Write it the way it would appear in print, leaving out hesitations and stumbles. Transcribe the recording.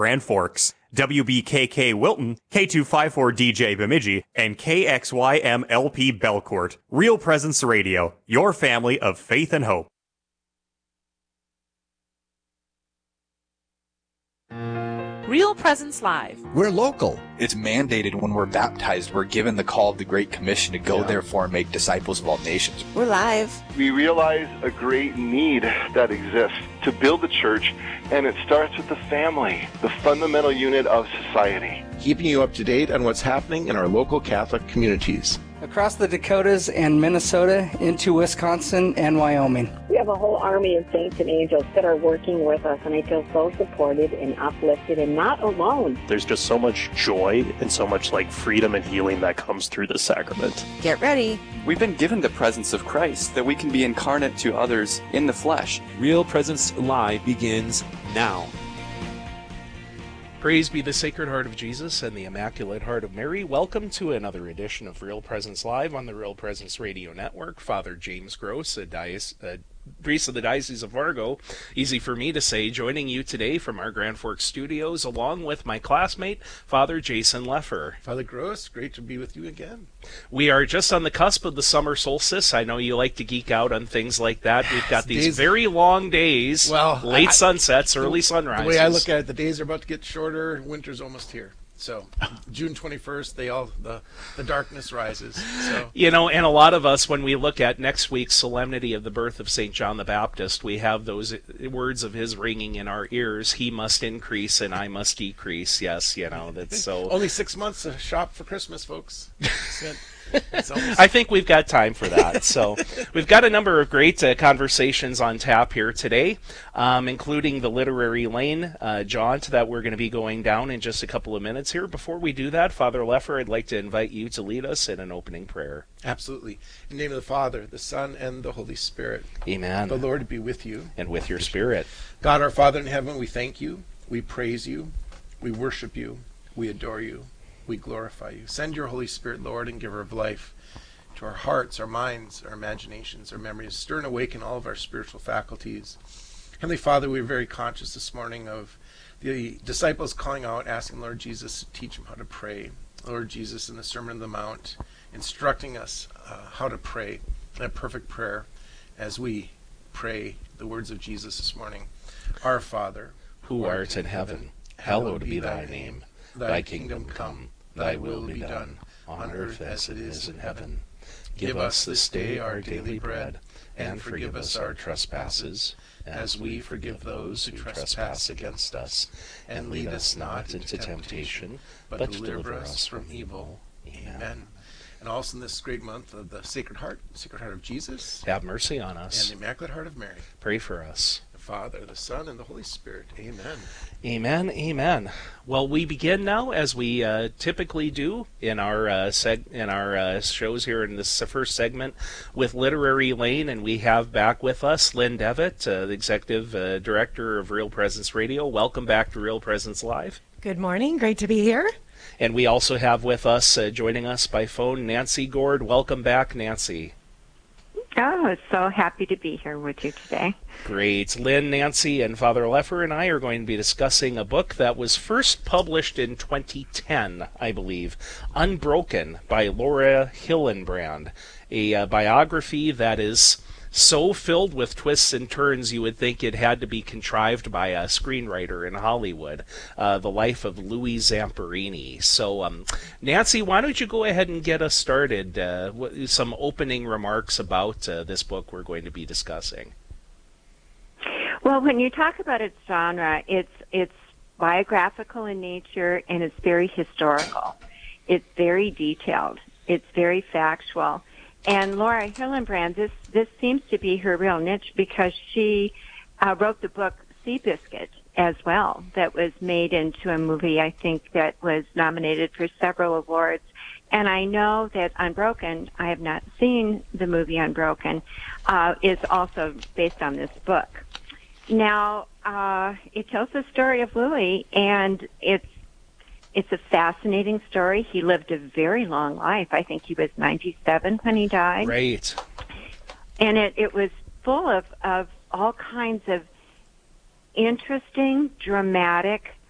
Grand Forks, WBKK Wilton, K254DJ Bemidji, and KXYMLP Belcourt. Real Presence Radio, your family of faith and hope. Real Presence Live. We're local. It's mandated when we're baptized. We're given the call of the Great Commission to go, therefore, and make disciples of all nations. We're live. We realize a great need that exists to build the church, and it starts with the family, the fundamental unit of society. Keeping you up to date on what's happening in our local Catholic communities. Across the Dakotas and Minnesota into Wisconsin and Wyoming. We have a whole army of saints and angels that are working with us, and I feel so supported and uplifted and not alone. There's just so much joy and so much freedom and healing that comes through the sacrament. Get ready. We've been given the presence of Christ, that we can be incarnate to others in the flesh. Real Presence Live begins now. Praise be the Sacred Heart of Jesus and the Immaculate Heart of Mary. Welcome to another edition of Real Presence Live on the Real Presence Radio Network. Father James Gross, a priest of the Diocese of Fargo, easy for me to say, joining you today from our Grand Forks studios, along with my classmate, Father Jason Leffer. Father Gross, great to be with you again. We are just on the cusp of the summer solstice. I know you like to geek out on things like that. We've got these very long days, late sunsets, early sunrises. The way I look at it, the days are about to get shorter. Winter's almost here. So June 21st, the darkness rises. So. And a lot of us, when we look at next week's solemnity of the birth of St. John the Baptist, we have those words of his ringing in our ears. He must increase and I must decrease. Yes, that's so. Only 6 months to shop for Christmas, folks. I think we've got time for that. So we've got a number of great conversations on tap here today, including the literary lane jaunt that we're going to be going down in just a couple of minutes here. Before we do that, Father Leffer, I'd like to invite you to lead us in an opening prayer. Absolutely. In the name of the Father, the Son, and the Holy Spirit. Amen. The Lord be with you. And with your spirit. God, our Father in heaven, we thank you. We praise you. We worship you. We adore you. We glorify you. Send your Holy Spirit, Lord, and giver of life, to our hearts, our minds, our imaginations, our memories. Stir and awaken all of our spiritual faculties. Heavenly Father, we are very conscious this morning of the disciples calling out, asking Lord Jesus to teach them how to pray. Lord Jesus, in the Sermon on the Mount, instructing us how to pray, a perfect prayer, as we pray the words of Jesus this morning. Our Father, who art in heaven, hallowed be thy name. Thy kingdom come, thy will be done, on earth as it is in heaven. Give us this day our daily bread, and forgive us our trespasses, as we forgive those who trespass against us. And lead us not into temptation, but deliver us from evil. Amen. And also in this great month of the Sacred Heart of Jesus, have mercy on us. And the Immaculate Heart of Mary, pray for us. Father, the Son, and the Holy Spirit. Amen. Amen. Amen. Well, we begin now, as we typically do in our shows here in this first segment, with Literary Lane, and we have back with us Lynn Devitt, the Executive Director of Real Presence Radio. Welcome back to Real Presence Live. Good morning. Great to be here. And we also have with us, joining us by phone, Nancy Gord. Welcome back, Nancy. Oh, so happy to be here with you today. Great. Lynn, Nancy, and Father Leffer and I are going to be discussing a book that was first published in 2010, I believe, Unbroken by Laura Hillenbrand, a biography that is so filled with twists and turns you would think it had to be contrived by a screenwriter in Hollywood, the life of Louis Zamperini. So, Nancy, why don't you go ahead and get us started, some opening remarks about this book we're going to be discussing. Well, when you talk about its genre, it's biographical in nature, and it's very historical. It's very detailed. It's very factual. And Laura Hillenbrand, this seems to be her real niche, because she wrote the book Seabiscuit as well, that was made into a movie, I think, that was nominated for several awards. And I know that Unbroken, I have not seen the movie Unbroken, is also based on this book. Now, it tells the story of Louis, and it's a fascinating story. He lived a very long life. I think he was 97 when he died. Right. And it was full of all kinds of interesting, dramatic,